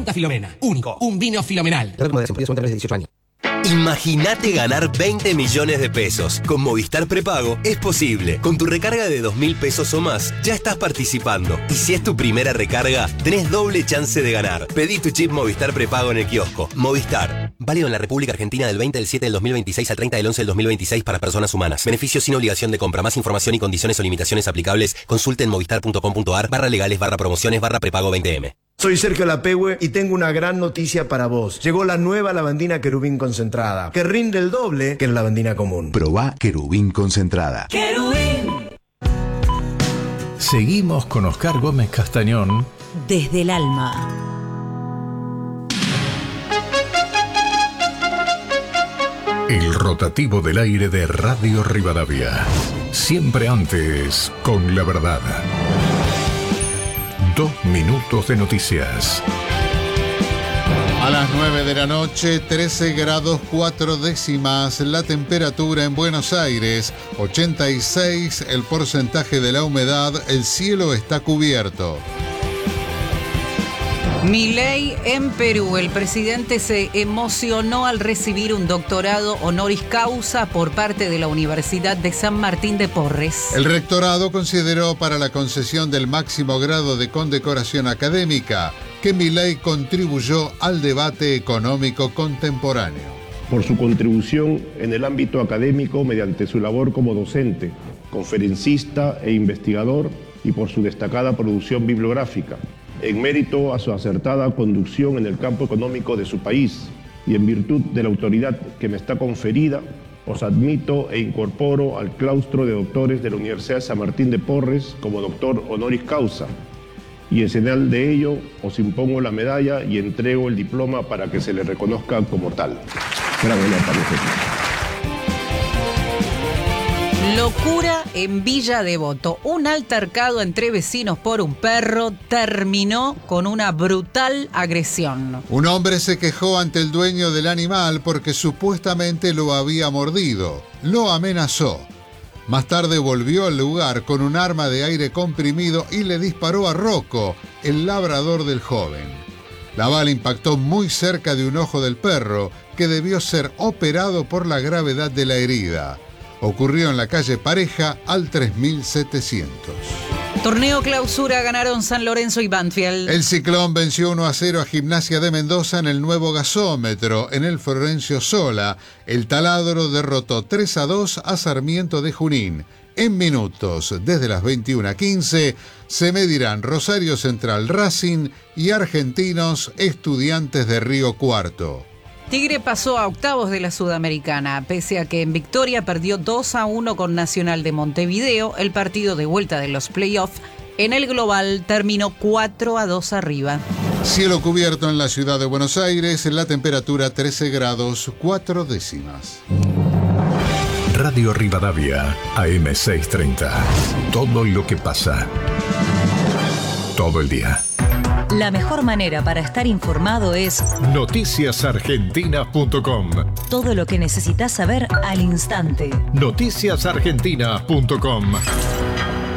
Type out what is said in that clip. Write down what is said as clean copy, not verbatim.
Fruta Filomena. Único. Un vino fenomenal. Imagínate ganar 20 millones de pesos. Con Movistar Prepago es posible. Con tu recarga de 2.000 pesos o más, ya estás participando. Y si es tu primera recarga, tenés doble chance de ganar. Pedí tu chip Movistar Prepago en el kiosco. Movistar. Válido en la República Argentina del 20 del 7 del 2026 al 30 del 11 del 2026 para personas humanas. Beneficios sin obligación de compra. Más información y condiciones o limitaciones aplicables. Consulte en movistar.com.ar/legales/prepago 20M. Soy Sergio Lapehue y tengo una gran noticia para vos. Llegó la nueva lavandina Querubín concentrada, que rinde el doble que la lavandina común. Probá Querubín concentrada. ¡Querubín! Seguimos con Oscar Gómez Castañón. Desde el alma. El rotativo del aire de Radio Rivadavia. Siempre antes, con la verdad. 2 minutos de noticias. A las 9 de la noche, 13 grados 4 décimas, la temperatura en Buenos Aires, 86 el porcentaje de la humedad, el cielo está cubierto. Milei en Perú. El presidente se emocionó al recibir un doctorado honoris causa por parte de la Universidad de San Martín de Porres. El rectorado consideró para la concesión del máximo grado de condecoración académica que Milei contribuyó al debate económico contemporáneo. Por su contribución en el ámbito académico mediante su labor como docente, conferencista e investigador y por su destacada producción bibliográfica. En mérito a su acertada conducción en el campo económico de su país y en virtud de la autoridad que me está conferida, os admito e incorporo al claustro de doctores de la Universidad de San Martín de Porres como doctor honoris causa, y en señal de ello os impongo la medalla y entrego el diploma para que se le reconozca como tal. Locura en Villa Devoto. Un altercado entre vecinos por un perro terminó con una brutal agresión. Un hombre se quejó ante el dueño del animal porque supuestamente lo había mordido. Lo amenazó. Más tarde volvió al lugar con un arma de aire comprimido y le disparó a Rocco, el labrador del joven. La bala impactó muy cerca de un ojo del perro, que debió ser operado por la gravedad de la herida. Ocurrió en la calle Pareja al 3700. Torneo Clausura ganaron San Lorenzo y Banfield. El Ciclón venció 1-0 a Gimnasia de Mendoza en el nuevo gasómetro en el Florencio Sola. El Taladro derrotó 3-2 a Sarmiento de Junín. En minutos, desde las 21:15, se medirán Rosario Central Racing y Argentinos Estudiantes de Río Cuarto. Tigre pasó a octavos de la Sudamericana, pese a que en victoria perdió 2-1 con Nacional de Montevideo. El partido de vuelta de los playoffs en el global terminó 4-2 arriba. Cielo cubierto en la ciudad de Buenos Aires, la temperatura 13 grados 4 décimas. Radio Rivadavia, AM 630. Todo lo que pasa. Todo el día. La mejor manera para estar informado es noticiasargentina.com. Todo lo que necesitas saber al instante. Noticiasargentina.com.